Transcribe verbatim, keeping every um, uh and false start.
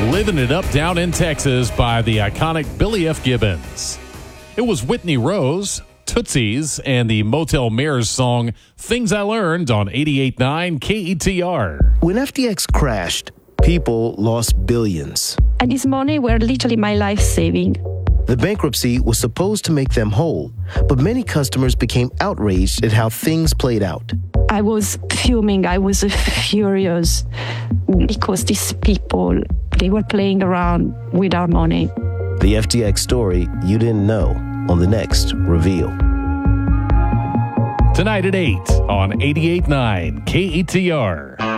Living It Up Down in Texas by the iconic Billy F. Gibbons. It was Whitney Rose, Tootsies, and the Motel Mirrors song Things I Learned on eighty-eight point nine K E T R. When F T X crashed, people lost billions. And this money were literally my life saving. The bankruptcy was supposed to make them whole, but many customers became outraged at how things played out. I was fuming. I was furious because these people, they were playing around with our money. The F T X story you didn't know on the next Reveal. Tonight at eight on eighty-eight point nine K E T R.